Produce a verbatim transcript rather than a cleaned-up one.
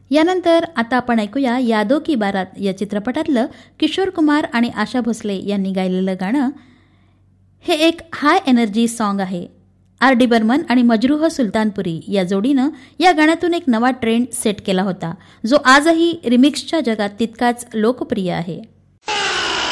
यानंतर आता आपण ऐकूया यादो की बारात या चित्रपटातलं किशोर कुमार आणि आशा भोसले यांनी गायलेलं गाणं. हे एक हाय एनर्जी सॉन्ग आहे. आर डी बर्मन आणि मजरूह सुलतानपुरी या जोडीनं या गाण्यातून एक नवा ट्रेंड सेट केला होता, जो आजही रिमिक्सच्या जगात तितकाच लोकप्रिय आहे.